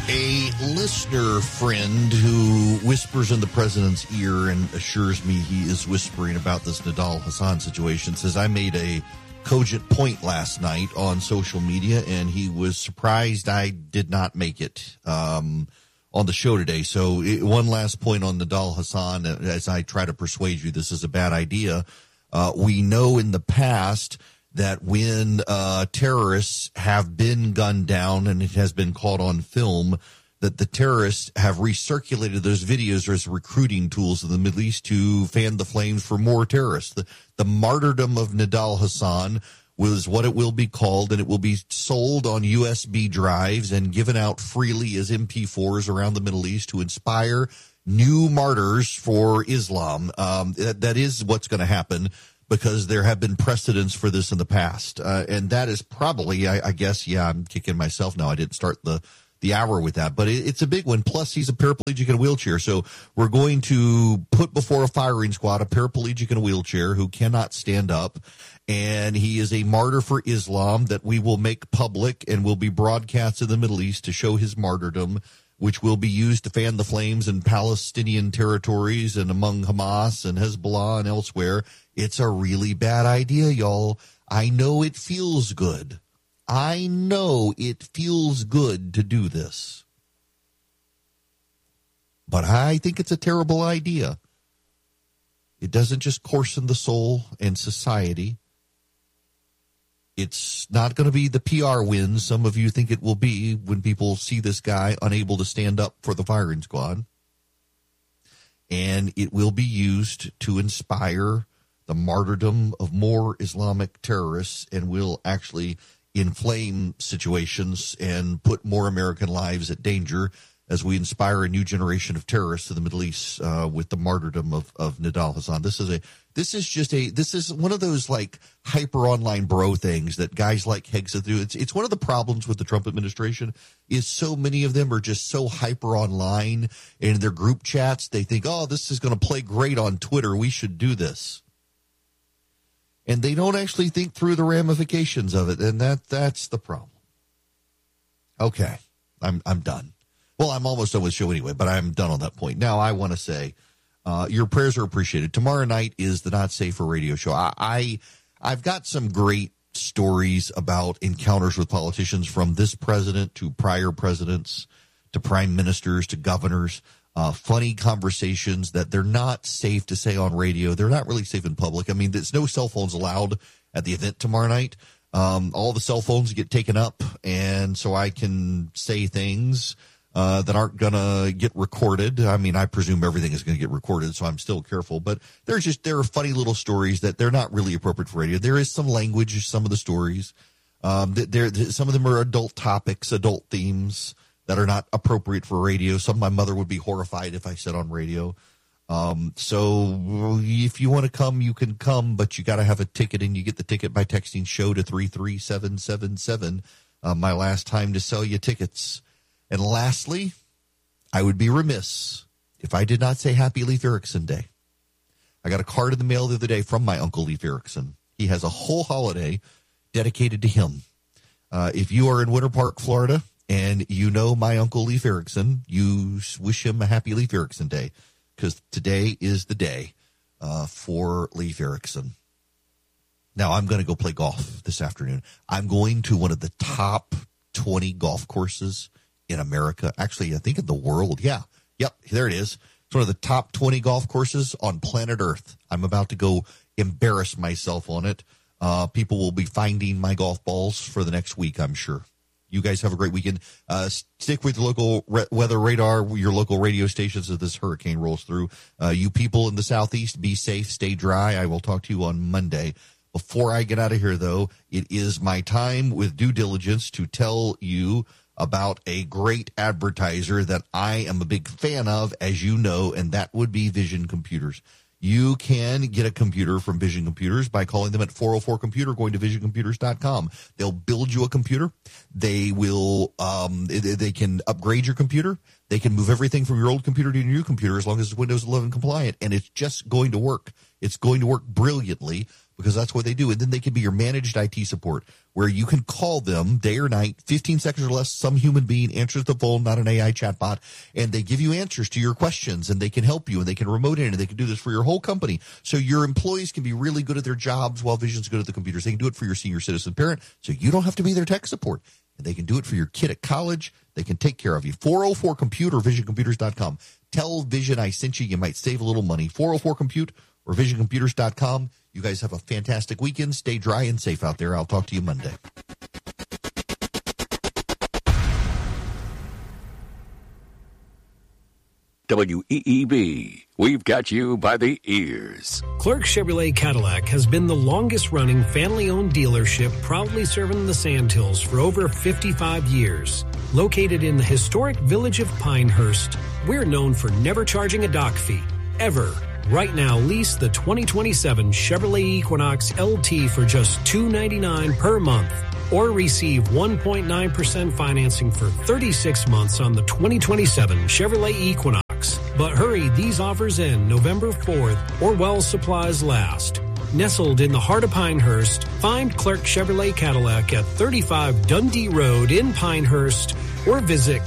A listener friend who whispers in the president's ear and assures me he is whispering about this Nidal Hasan situation says, I made a cogent point last night on social media, and he was surprised I did not make it on the show today. So one last point on Nidal Hasan, as I try to persuade you this is a bad idea. We know in the past that when terrorists have been gunned down, and it has been caught on film, that the terrorists have recirculated those videos as recruiting tools in the Middle East to fan the flames for more terrorists. The martyrdom of Nidal Hasan was what it will be called, and it will be sold on USB drives and given out freely as MP4s around the Middle East to inspire new martyrs for Islam. That is what's going to happen, because there have been precedents for this in the past. And that is probably, I guess, I'm kicking myself now. I didn't start the hour with that, but it's a big one. Plus, he's a paraplegic in a wheelchair. So we're going to put before a firing squad a paraplegic in a wheelchair who cannot stand up. And he is a martyr for Islam that we will make public and will be broadcast in the Middle East to show his martyrdom, which will be used to fan the flames in Palestinian territories and among Hamas and Hezbollah and elsewhere. It's a really bad idea, y'all. I know it feels good. I know it feels good to do this. But I think it's a terrible idea. It doesn't just coarsen the soul and society. It's not going to be the PR win some of you think it will be when people see this guy unable to stand up for the firing squad. And it will be used to inspire the martyrdom of more Islamic terrorists, and will actually inflame situations and put more American lives at danger as we inspire a new generation of terrorists in the Middle East with the martyrdom of Nidal Hasan. This is one of those like hyper online bro things that guys like Hegseth do. It's one of the problems with the Trump administration is so many of them are just so hyper online in their group chats. They think, oh, this is going to play great on Twitter. We should do this. And they don't actually think through the ramifications of it, and that's the problem. Okay, I'm done. Well, I'm almost done with the show anyway, but I'm done on that point. Now, I want to say your prayers are appreciated. Tomorrow night is the Not Safe for Radio show. I've got some great stories about encounters with politicians, from this president to prior presidents to prime ministers to governors. Funny conversations that they're not safe to say on radio. They're not really safe in public. I mean, there's no cell phones allowed at the event tomorrow night. All the cell phones get taken up, and so I can say things that aren't going to get recorded. I mean, I presume everything is going to get recorded, so I'm still careful. But there are funny little stories that they're not really appropriate for radio. There is some language, some of the stories. Some of them are adult topics, adult themes that are not appropriate for radio. Some of my mother would be horrified if I said on radio. So if you want to come, you can come, but you got to have a ticket, and you get the ticket by texting SHOW to 33777. My last time to sell you tickets. And lastly, I would be remiss if I did not say Happy Leif Erikson Day. I got a card in the mail the other day from my Uncle Leif Erikson. He has a whole holiday dedicated to him. If you are in Winter Park, Florida, and you know my Uncle Leif Erikson, you wish him a Happy Leif Erikson Day, because today is the day for Leif Erikson. Now, I'm going to go play golf this afternoon. I'm going to one of the top 20 golf courses in America. Actually, I think in the world. Yeah. Yep. There it is. It's one of the top 20 golf courses on planet Earth. I'm about to go embarrass myself on it. People will be finding my golf balls for the next week, I'm sure. You guys have a great weekend. Stick with the local weather radar, your local radio stations as this hurricane rolls through. You people in the Southeast, be safe, stay dry. I will talk to you on Monday. Before I get out of here, though, it is my time with due diligence to tell you about a great advertiser that I am a big fan of, as you know, and that would be Vision Computers. You can get a computer from Vision Computers by calling them at 404-COMPUTER, going to visioncomputers.com. They'll build you a computer. They will, they can upgrade your computer. They can move everything from your old computer to your new computer as long as it's Windows 11 compliant, and it's just going to work. It's going to work brilliantly. because that's what they do. And then they can be your managed IT support, where you can call them day or night, 15 seconds or less. Some human being answers the phone, not an AI chatbot, and they give you answers to your questions, and they can help you, and they can remote in, and they can do this for your whole company. So your employees can be really good at their jobs while Vision's good at the computers. They can do it for your senior citizen parent, so you don't have to be their tech support. And they can do it for your kid at college. They can take care of you. 404-COMPUTE or VisionComputers.com. Tell Vision I sent you. You might save a little money. 404-COMPUTE or VisionComputers.com. You guys have a fantastic weekend. Stay dry and safe out there. I'll talk to you Monday. WEEB, we've got you by the ears. Clark Chevrolet Cadillac has been the longest-running family-owned dealership, proudly serving the Sandhills for over 55 years. Located in the historic village of Pinehurst, we're known for never charging a dock fee, ever. Right now, lease the 2027 Chevrolet Equinox LT for just $299 per month. Or receive 1.9% financing for 36 months on the 2027 Chevrolet Equinox. But hurry, these offers end November 4th or while supplies last. Nestled in the heart of Pinehurst, find Clark Chevrolet Cadillac at 35 Dundee Road in Pinehurst or visit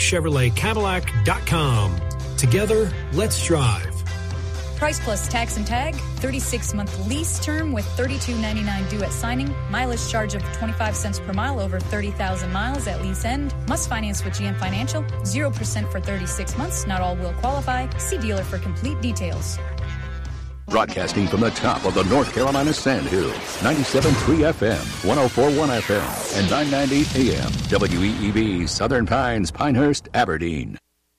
ClarkChevroletCadillac.com. Together, let's drive. Price plus tax and tag, 36-month lease term with $32.99 due at signing. Mileage charge of 25 cents per mile over 30,000 miles at lease end. Must finance with GM Financial. 0% for 36 months. Not all will qualify. See dealer for complete details. Broadcasting from the top of the North Carolina Sandhills, 97.3 FM, 104.1 FM, and 990 AM. WEEB, Southern Pines, Pinehurst, Aberdeen.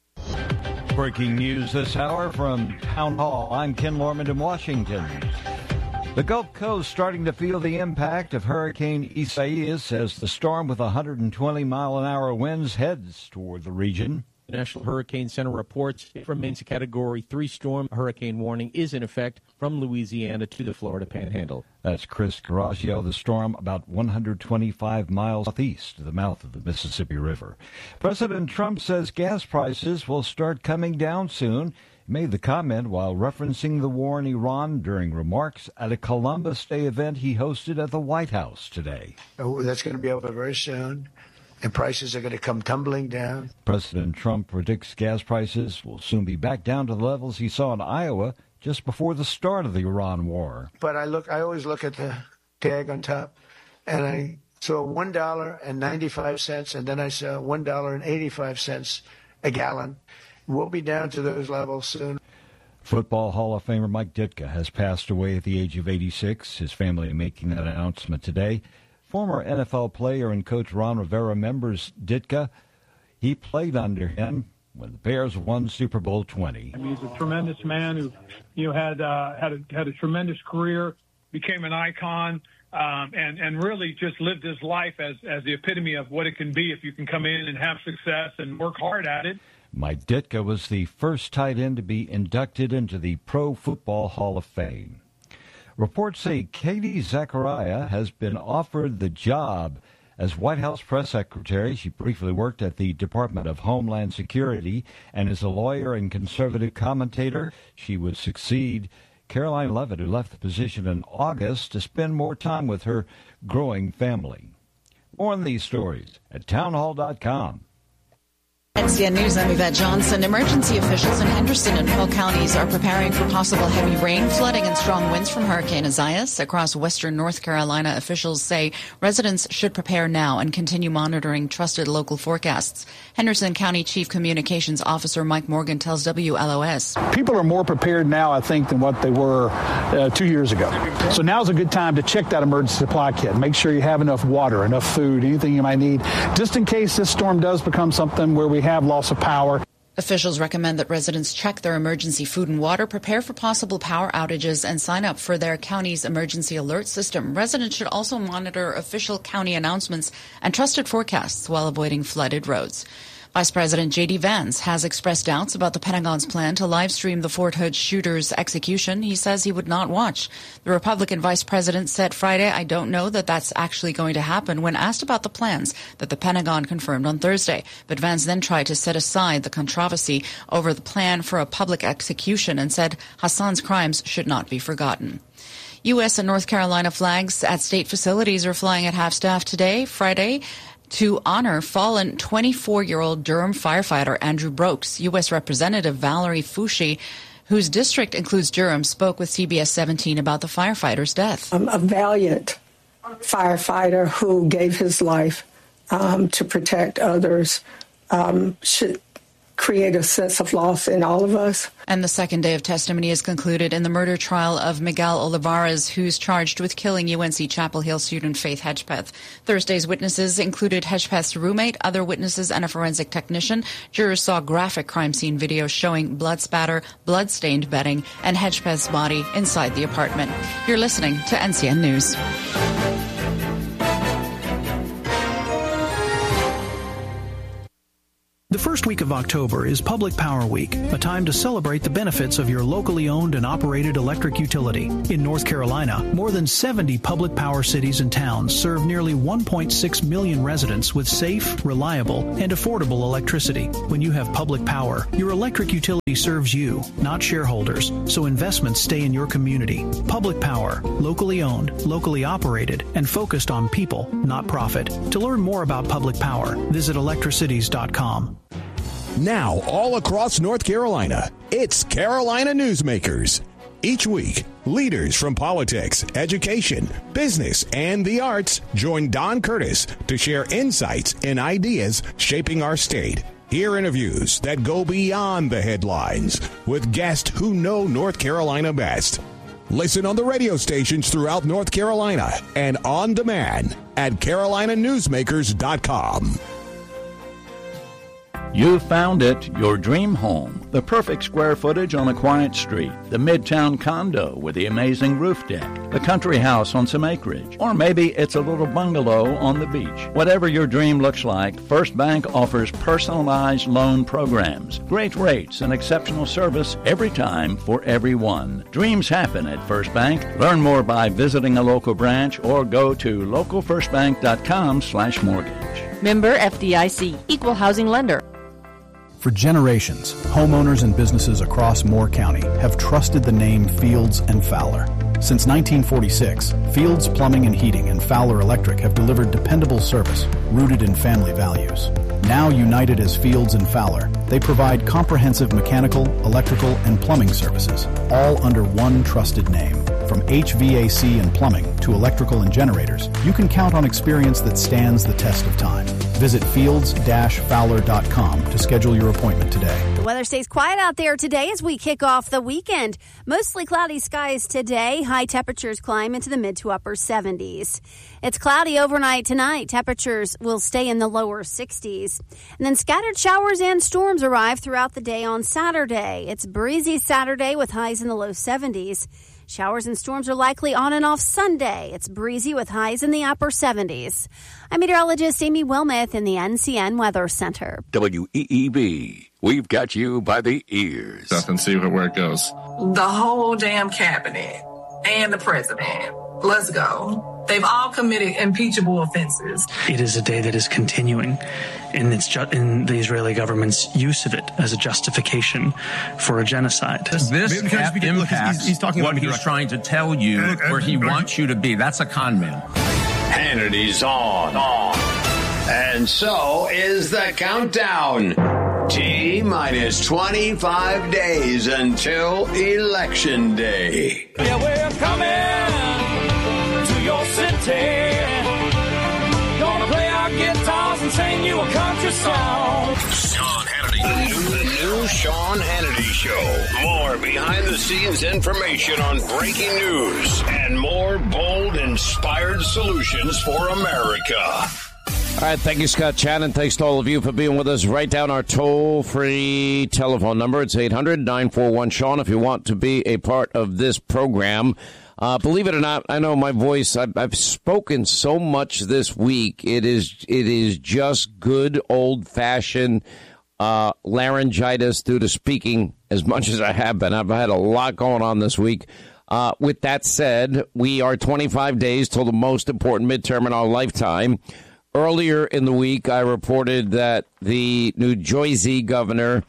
Breaking news this hour from Town Hall. I'm Ken Lorman in Washington. The Gulf Coast starting to feel the impact of Hurricane Isaias as the storm with 120-mile-an-hour winds heads toward the region. The National Hurricane Center reports it remains a Category 3 storm. Hurricane warning is in effect from Louisiana to the Florida Panhandle. That's Chris Carrascio. The storm about 125 miles southeast of the mouth of the Mississippi River. President Trump says gas prices will start coming down soon. He made the comment while referencing the war in Iran during remarks at a Columbus Day event he hosted at the White House today. Oh, that's going to be over very soon. And prices are going to come tumbling down. President Trump predicts gas prices will soon be back down to the levels he saw in Iowa just before the start of the Iran war. But I always look at the tag on top, and I saw $1.95, and then I saw $1.85 a gallon. We'll be down to those levels soon. Football Hall of Famer Mike Ditka has passed away at the age of 86. His family making that announcement today. Former NFL player and coach Ron Rivera remembers Ditka. He played under him when the Bears won Super Bowl 20. I mean, he's a tremendous man who had a tremendous career, became an icon, and really just lived his life as the epitome of what it can be if you can come in and have success and work hard at it. Mike Ditka was the first tight end to be inducted into the Pro Football Hall of Fame. Reports say Katie Zachariah has been offered the job as White House press secretary. She briefly worked at the Department of Homeland Security and is a lawyer and conservative commentator. She would succeed Caroline Leavitt, who left the position in August to spend more time with her growing family. More on these stories at townhall.com. NCN News, I'm Yvette Johnson. Emergency officials in Henderson and Polk counties are preparing for possible heavy rain, flooding, and strong winds from Hurricane Isaias. Across western North Carolina, officials say residents should prepare now and continue monitoring trusted local forecasts. Henderson County Chief Communications Officer Mike Morgan tells WLOS. People are more prepared now, I think, than what they were 2 years ago. So now's a good time to check that emergency supply kit. Make sure you have enough water, enough food, anything you might need, just in case this storm does become something where we have loss of power. Officials recommend that residents check their emergency food and water, prepare for possible power outages, and sign up for their county's emergency alert system. Residents should also monitor official county announcements and trusted forecasts while avoiding flooded roads. Vice President J.D. Vance has expressed doubts about the Pentagon's plan to live stream the Fort Hood shooter's execution. He says he would not watch. The Republican vice president said Friday, "I don't know that that's actually going to happen," when asked about the plans that the Pentagon confirmed on Thursday. But Vance then tried to set aside the controversy over the plan for a public execution and said Hassan's crimes should not be forgotten. U.S. and North Carolina flags at state facilities are flying at half-staff today, Friday, to honor fallen 24-year-old Durham firefighter Andrew Brokes. U.S. Representative Valerie Foushee, whose district includes Durham, spoke with CBS 17 about the firefighter's death. A valiant firefighter who gave his life to protect others should create a sense of loss in all of us. And the second day of testimony is concluded in the murder trial of Miguel Olivares, who's charged with killing UNC Chapel Hill student Faith Hedgepeth. Thursday's witnesses included Hedgepeth's roommate, other witnesses, and a forensic technician. Jurors saw graphic crime scene videos showing blood spatter, blood-stained bedding, and Hedgepeth's body inside the apartment. You're listening to NCN News. The first week of October is Public Power Week, a time to celebrate the benefits of your locally owned and operated electric utility. In North Carolina, more than 70 public power cities and towns serve nearly 1.6 million residents with safe, reliable, and affordable electricity. When you have public power, your electric utility serves you, not shareholders, so investments stay in your community. Public power, locally owned, locally operated, and focused on people, not profit. To learn more about public power, visit electricities.com. Now, all across North Carolina, it's Carolina Newsmakers. Each week, leaders from politics, education, business, and the arts join Don Curtis to share insights and ideas shaping our state. Hear interviews that go beyond the headlines with guests who know North Carolina best. Listen on the radio stations throughout North Carolina and on demand at carolinanewsmakers.com. You found it, your dream home. The perfect square footage on a quiet street. The Midtown condo with the amazing roof deck. The country house on some acreage. Or maybe it's a little bungalow on the beach. Whatever your dream looks like, First Bank offers personalized loan programs. Great rates and exceptional service every time for everyone. Dreams happen at First Bank. Learn more by visiting a local branch or go to localfirstbank.com/mortgage. Member FDIC, Equal Housing Lender. For generations, homeowners and businesses across Moore County have trusted the name Fields and Fowler. Since 1946, Fields Plumbing and Heating and Fowler Electric have delivered dependable service rooted in family values. Now united as Fields and Fowler, they provide comprehensive mechanical, electrical, and plumbing services, all under one trusted name. From HVAC and plumbing to electrical and generators, you can count on experience that stands the test of time. Visit fields-fowler.com to schedule your appointment today. The weather stays quiet out there today as we kick off the weekend. Mostly cloudy skies today. High temperatures climb into the mid to upper 70s. It's cloudy overnight tonight. Temperatures will stay in the lower 60s. And then scattered showers and storms arrive throughout the day on Saturday. It's breezy Saturday with highs in the low 70s. Showers and storms are likely on and off Sunday. It's breezy with highs in the upper 70s. I'm meteorologist Amy Wilmoth in the NCN Weather Center. WEEB. We've got you by the ears. Up and see where it goes. The whole damn cabinet and the president. Let's go. They've all committed impeachable offenses. It is a day that is continuing in the Israeli government's use of it as a justification for a genocide. This impacts he's talking what he's trying to tell you, where he wants you to be. That's a con man. Hannity's on. And so is the countdown. T-minus 25 days until Election Day. Yeah, we're coming to your city. Gonna play our guitars and sing you a country song. Sean Hannity. The new Sean Hannity Show. More behind-the-scenes information on breaking news and more bold, inspired solutions for America. All right, thank you, Scott Shannon. Thanks to all of you for being with us. Write down our toll-free telephone number. It's 800-941-SEAN if you want to be a part of this program. Believe it or not, I know my voice, I've spoken so much this week. It is just good old-fashioned laryngitis due to speaking as much as I have been. I've had a lot going on this week. With that said, we are 25 days till the most important midterm in our lifetime. Earlier in the week, I reported that the New Jersey governor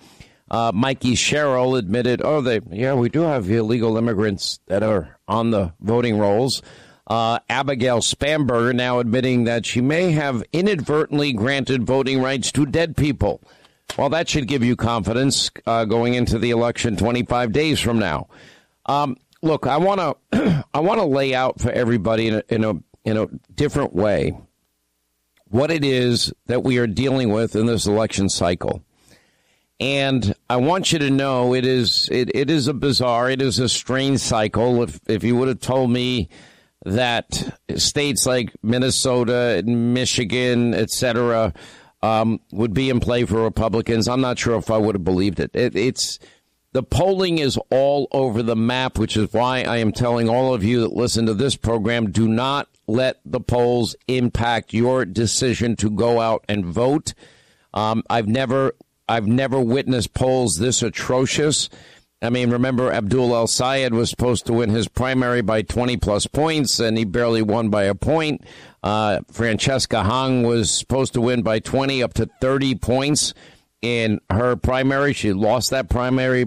Mikey Sherrill admitted, we do have illegal immigrants that are on the voting rolls. Abigail Spanberger now admitting that she may have inadvertently granted voting rights to dead people. Well, that should give you confidence going into the election 25 days from now. Look, I want to lay out for everybody in a different way what it is that we are dealing with in this election cycle. And I want you to know it is a strange cycle. If you would have told me that states like Minnesota, Michigan, etc., would be in play for Republicans, I'm not sure if I would have believed it. The polling is all over the map, which is why I am telling all of you that listen to this program, do not let the polls impact your decision to go out and vote. I've never witnessed polls this atrocious. I mean, remember, Abdul El-Sayed was supposed to win his primary by 20-plus points, and he barely won by a point. Francesca Hung was supposed to win by 20 up to 30 points in her primary. She lost that primary